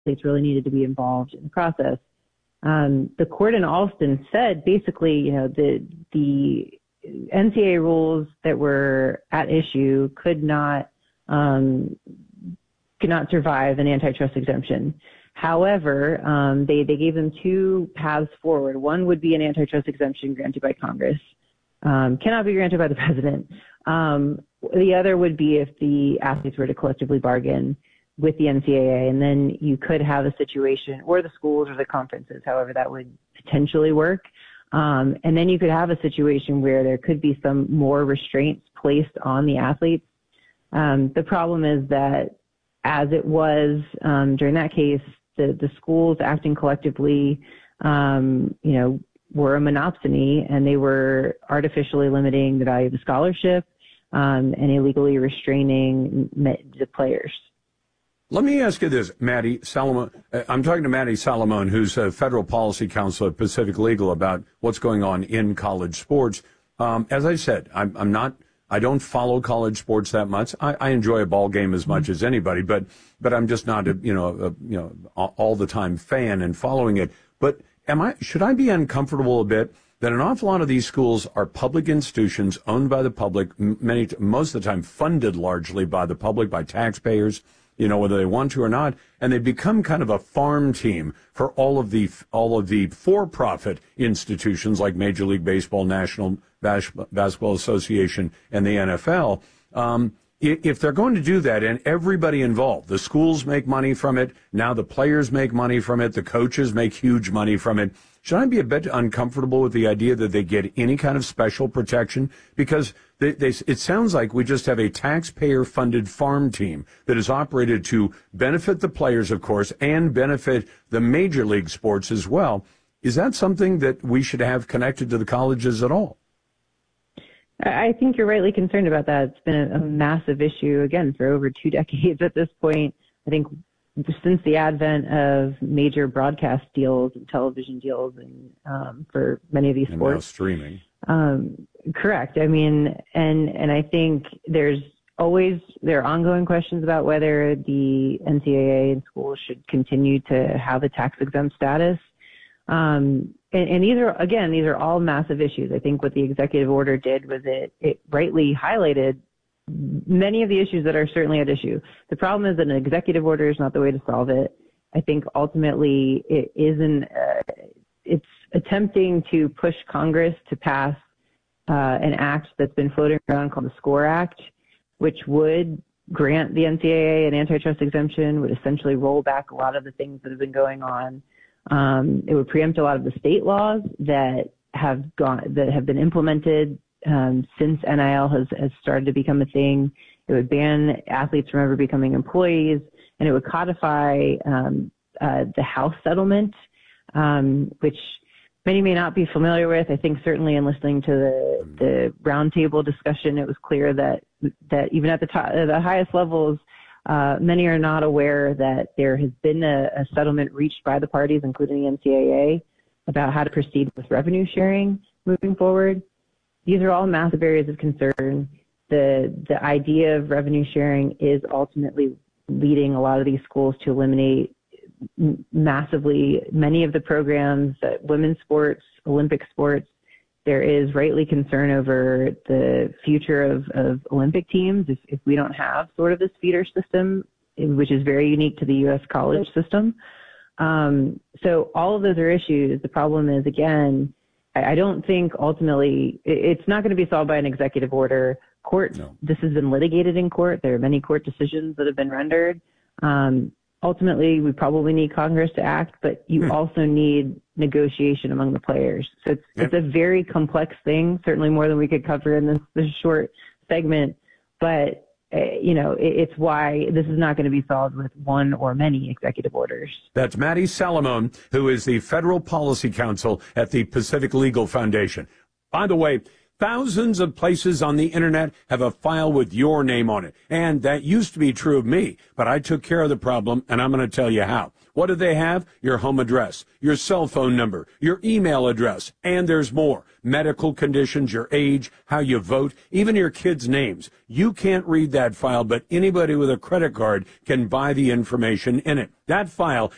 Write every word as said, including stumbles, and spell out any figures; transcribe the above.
athletes really needed to be involved in the process. Um, the court in Alston said basically, you know, the the N C A A rules that were at issue could not um, could not survive an antitrust exemption. However, um, they they gave them two paths forward. One would be an antitrust exemption granted by Congress, um, cannot be granted by the president. Um, the other would be if the athletes were to collectively bargain with the N C A A, and then you could have a situation, or the schools or the conferences, however that would potentially work. Um, and then you could have a situation where there could be some more restraints placed on the athletes. Um, the problem is that as it was um, during that case, the, the schools acting collectively, um, you know, were a monopsony, and they were artificially limiting the value of the scholarship um, and illegally restraining the players. Let me ask you this, Maddie Salomon. I'm talking to Maddie Salomon, who's a federal policy counsel at Pacific Legal, about what's going on in college sports. Um, as I said, I'm, I'm not, I don't follow college sports that much. I, I enjoy a ball game as much mm-hmm. as anybody, but, but I'm just not a, you know, a, you know, all the time fan and following it. But am I, should I be uncomfortable a bit that an awful lot of these schools are public institutions owned by the public, many, most of the time funded largely by the public, by taxpayers, you know, whether they want to or not, and they become kind of a farm team for all of the all of the for-profit institutions like Major League Baseball, National Bas- Basketball Association, and the N F L. Um, if they're going to do that, and everybody involved, the schools make money from it, now the players make money from it, the coaches make huge money from it, should I be a bit uncomfortable with the idea that they get any kind of special protection? Because they, they, it sounds like we just have a taxpayer-funded farm team that is operated to benefit the players, of course, and benefit the major league sports as well. Is that something that we should have connected to the colleges at all? I think you're rightly concerned about that. It's been a, a massive issue, again, for over two decades at this point. I think since the advent of major broadcast deals and television deals, and um, for many of these and sports, now streaming. Um, correct. I mean, and and I think there's always there are ongoing questions about whether the N C A A and schools should continue to have a tax exempt status. Um, and, and these are again, these are all massive issues. I think what the executive order did was it it rightly highlighted many of the issues that are certainly at issue. The problem is that an executive order is not the way to solve it. I think ultimately it isn't, uh, it's attempting to push Congress to pass uh, an act that's been floating around called the SCORE Act, which would grant the N C A A an antitrust exemption, would essentially roll back a lot of the things that have been going on. Um, it would preempt a lot of the state laws that have gone, that have been implemented Um, since N I L has, has started to become a thing. It would ban athletes from ever becoming employees, and it would codify um, uh, the House settlement, um, which many may not be familiar with. I think certainly in listening to the, the roundtable discussion, it was clear that that even at the top, the highest levels, uh, many are not aware that there has been a, a settlement reached by the parties, including the N C A A, about how to proceed with revenue sharing moving forward. These are all massive areas of concern. The the idea of revenue sharing is ultimately leading a lot of these schools to eliminate massively many of the programs, uh, women's sports, Olympic sports. There is rightly concern over the future of, of Olympic teams if, if we don't have sort of this feeder system, which is very unique to the U S college system. Um, so all of those are issues. The problem is, again, I don't think ultimately it's not going to be solved by an executive order. Court, no. This has been litigated in court. There are many court decisions that have been rendered. Um, ultimately, we probably need Congress to act, but you hmm. also need negotiation among the players. So it's, yep. it's a very complex thing, certainly more than we could cover in this, this short segment. But you know, it's why this is not going to be solved with one or many executive orders. That's Maddie Salomon, who is the Federal Policy Counsel at the Pacific Legal Foundation. By the way, thousands of places on the internet have a file with your name on it. And that used to be true of me, but I took care of the problem, and I'm going to tell you how. What do they have? Your home address, your cell phone number, your email address, and there's more. Medical conditions, your age, how you vote, even your kids' names. You can't read that file, but anybody with a credit card can buy the information in it. That file